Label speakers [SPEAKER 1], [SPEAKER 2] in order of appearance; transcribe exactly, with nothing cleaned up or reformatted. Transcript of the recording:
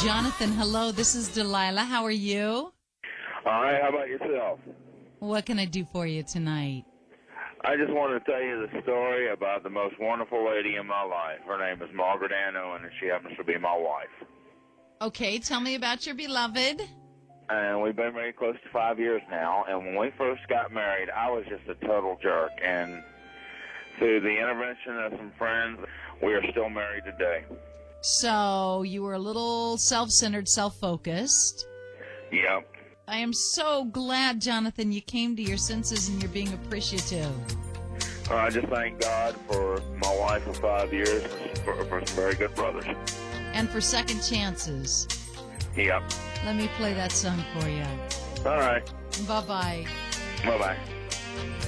[SPEAKER 1] Jonathan, hello. This is Delilah. How are you?
[SPEAKER 2] All right, how about yourself?
[SPEAKER 1] What can I do for you tonight?
[SPEAKER 2] I just wanted to tell you the story about the most wonderful lady in my life. Her name is Margaret Ann Owen, and she happens to be my wife.
[SPEAKER 1] Okay, tell me about your beloved.
[SPEAKER 2] And we've been married close to five years now, and when we first got married, I was just a total jerk. And through the intervention of some friends, we are still married today.
[SPEAKER 1] So you were a little self-centered, self-focused.
[SPEAKER 2] Yep.
[SPEAKER 1] I am so glad, Jonathan, you came to your senses and you're being appreciative.
[SPEAKER 2] Uh, I just thank God for my wife of five years and for, for some very good brothers.
[SPEAKER 1] And for second chances.
[SPEAKER 2] Yep.
[SPEAKER 1] Let me play that song for you.
[SPEAKER 2] All right.
[SPEAKER 1] Bye-bye.
[SPEAKER 2] Bye-bye.